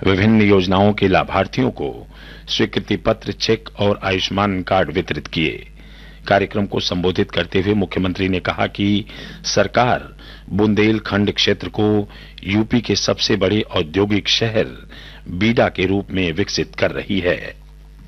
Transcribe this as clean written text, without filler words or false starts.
विभिन्न योजनाओं के लाभार्थियों को स्वीकृति पत्र, चेक और आयुष्मान कार्ड वितरित किए। कार्यक्रम को संबोधित करते हुए मुख्यमंत्री ने कहा कि सरकार बुंदेलखंड क्षेत्र को यूपी के सबसे बड़े औद्योगिक शहर बीडा के रूप में विकसित कर रही है।